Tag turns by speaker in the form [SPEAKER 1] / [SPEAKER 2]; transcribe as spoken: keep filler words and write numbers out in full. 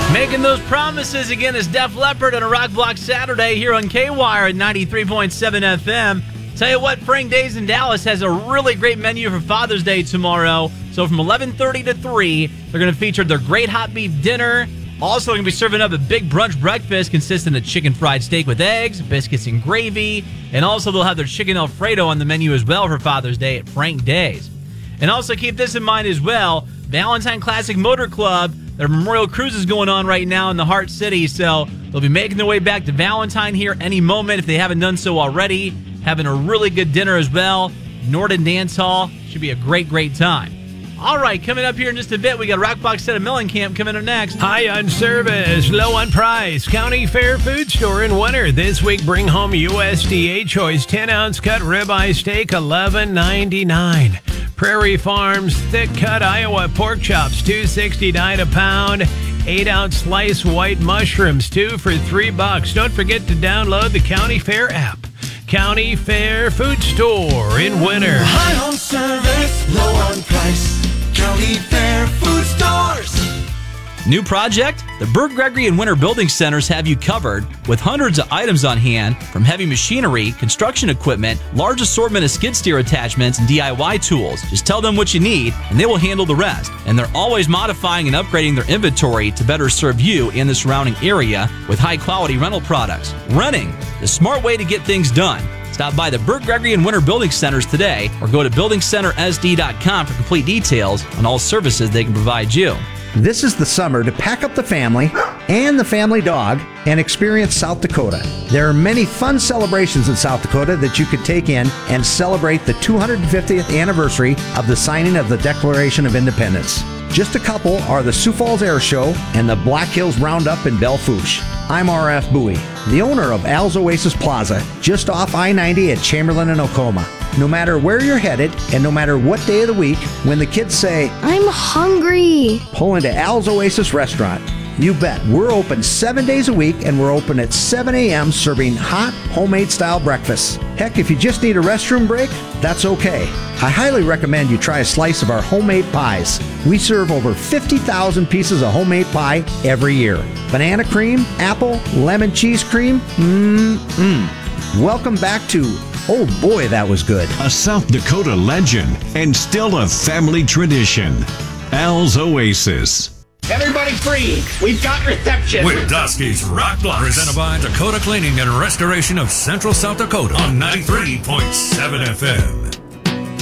[SPEAKER 1] Making those promises again is Def Leppard on a Rock Block Saturday here on K-Wire at ninety-three point seven F M. Tell you what, Frank Days in Dallas has a really great menu for Father's Day tomorrow. So from eleven thirty to three, they're going to feature their great hot beef dinner. Also, they're going to be serving up a big brunch breakfast consisting of chicken fried steak with eggs, biscuits and gravy. And also, they'll have their chicken Alfredo on the menu as well for Father's Day at Frank Days. And also keep this in mind as well, Valentine Classic Motor Club, their Memorial Cruise is going on right now in the Heart City, so they'll be making their way back to Valentine here any moment if they haven't done so already. Having a really good dinner as well. Norden Dance Hall. Should be a great, great time. All right, coming up here in just a bit, we got Rockbox Set of Mellencamp coming up next.
[SPEAKER 2] High on service, low on price. County Fair Food Store in Winter. This week, bring home U S D A choice ten-ounce cut ribeye steak, eleven ninety-nine. Prairie Farms thick cut Iowa pork chops, two sixty-nine a pound. eight-ounce slice white mushrooms, two for three bucks. Don't forget to download the County Fair app. County Fair Food Store in Winter.
[SPEAKER 3] High on service, low on price. County Fair Food Stores.
[SPEAKER 1] New project? The Burt Gregory and Winter Building Centers have you covered with hundreds of items on hand, from heavy machinery, construction equipment, large assortment of skid steer attachments, and D I Y tools. Just tell them what you need, and they will handle the rest. And they're always modifying and upgrading their inventory to better serve you and the surrounding area with high-quality rental products. Renting, the smart way to get things done. Stop by the Burt Gregory and Winter Building Centers today, or go to building center s d dot com for complete details on all services they can provide you.
[SPEAKER 4] This is the summer to pack up the family and the family dog and experience South Dakota. There are many fun celebrations in South Dakota that you could take in and celebrate the two hundred fiftieth anniversary of the signing of the Declaration of Independence. Just a couple are the Sioux Falls Air Show and the Black Hills Roundup in Belle Fourche. I'm R F Bowie, the owner of Al's Oasis Plaza, just off I ninety at Chamberlain and Ocoma. No matter where you're headed and no matter what day of the week, when the kids say,
[SPEAKER 5] "I'm hungry,"
[SPEAKER 4] pull into Al's Oasis Restaurant. You bet. We're open seven days a week, and we're open at seven a.m. serving hot, homemade-style breakfasts. Heck, if you just need a restroom break, that's okay. I highly recommend you try a slice of our homemade pies. We serve over fifty thousand pieces of homemade pie every year. Banana cream, apple, lemon cheese cream, mmm-mmm. Welcome back to, oh boy, that was good.
[SPEAKER 6] A South Dakota legend and still a family tradition. Al's Oasis.
[SPEAKER 7] Everybody free. We've got reception.
[SPEAKER 8] With Dusky's Rock Block. Presented by Dakota Cleaning and Restoration of Central South Dakota on ninety-three point seven F M.